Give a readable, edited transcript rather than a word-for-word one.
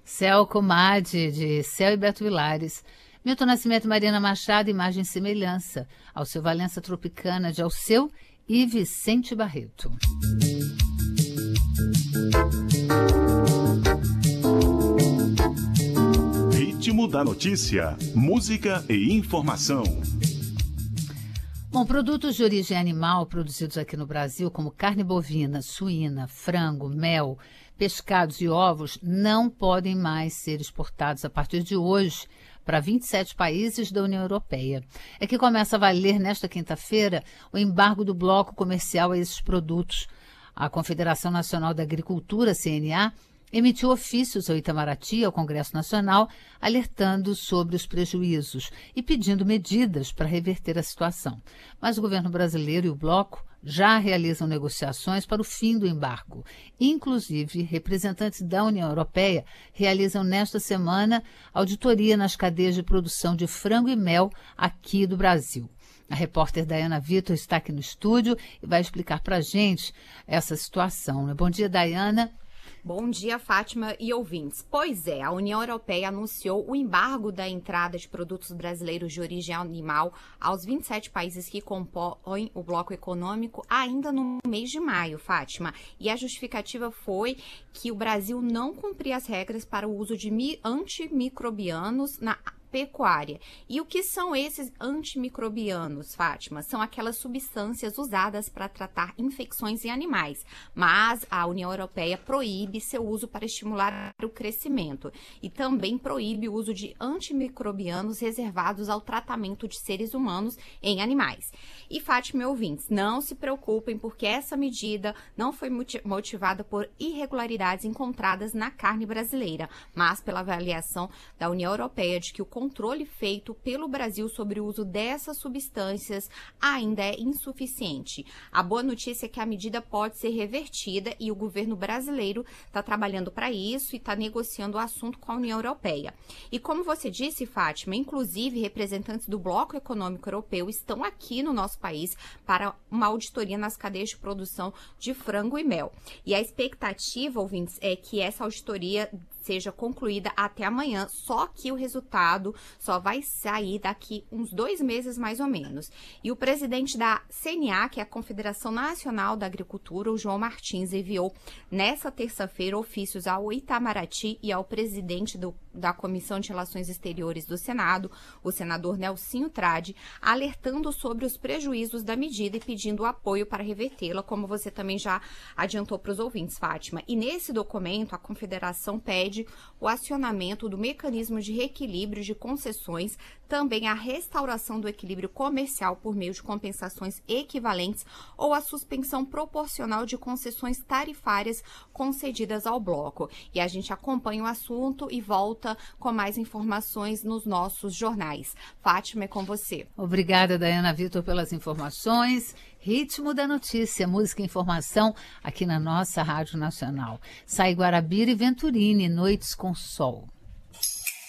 Céu Comadre, de Céu e Beto Vilares. Milton Nascimento e Marina Machado, Imagem e Semelhança. Alceu Valença Tropicana, de Alceu e Vicente Barreto. Ritmo da notícia, música e informação. Bom, produtos de origem animal produzidos aqui no Brasil, como carne bovina, suína, frango, mel, pescados e ovos, não podem mais ser exportados a partir de hoje para 27 países da União Europeia. É que começa a valer nesta quinta-feira o embargo do bloco comercial a esses produtos. A Confederação Nacional da Agricultura, CNA, emitiu ofícios ao Itamaraty, ao Congresso Nacional, alertando sobre os prejuízos e pedindo medidas para reverter a situação. Mas o governo brasileiro e o bloco já realizam negociações para o fim do embargo. Inclusive, representantes da União Europeia realizam nesta semana auditoria nas cadeias de produção de frango e mel aqui do Brasil. A repórter Dayana Vitor está aqui no estúdio e vai explicar para a gente essa situação. Bom dia, Dayana. Bom dia, Fátima e ouvintes. Pois é, a União Europeia anunciou o embargo da entrada de produtos brasileiros de origem animal aos 27 países que compõem o bloco econômico ainda no mês de maio, Fátima. E a justificativa foi que o Brasil não cumpria as regras para o uso de antimicrobianos na pecuária. E o que são esses antimicrobianos, Fátima? São aquelas substâncias usadas para tratar infecções em animais, mas a União Europeia proíbe seu uso para estimular o crescimento e também proíbe o uso de antimicrobianos reservados ao tratamento de seres humanos em animais. E, Fátima e ouvintes, não se preocupem porque essa medida não foi motivada por irregularidades encontradas na carne brasileira, mas pela avaliação da União Europeia de que o controle feito pelo Brasil sobre o uso dessas substâncias ainda é insuficiente. A boa notícia é que a medida pode ser revertida e o governo brasileiro está trabalhando para isso e está negociando o assunto com a União Europeia. E como você disse, Fátima, inclusive representantes do Bloco Econômico Europeu estão aqui no nosso país para uma auditoria nas cadeias de produção de frango e mel. E a expectativa, ouvintes, é que essa auditoria seja concluída até amanhã, só que o resultado só vai sair daqui uns 2 meses mais ou menos. E o presidente da CNA, que é a Confederação Nacional da Agricultura, o João Martins, enviou nessa terça-feira ofícios ao Itamaraty e ao presidente da Comissão de Relações Exteriores do Senado, o senador Nelsinho Trade, alertando sobre os prejuízos da medida e pedindo apoio para revertê-la, como você também já adiantou para os ouvintes, Fátima. E nesse documento, a Confederação pede o acionamento do mecanismo de reequilíbrio de concessões, também a restauração do equilíbrio comercial por meio de compensações equivalentes ou a suspensão proporcional de concessões tarifárias concedidas ao bloco. E a gente acompanha o assunto e volta com mais informações nos nossos jornais. Fátima, é com você. Obrigada, Dayana Vitor, pelas informações. Ritmo da notícia, música e informação aqui na nossa Rádio Nacional. Sai Guarabira e Venturini, Noites com Sol.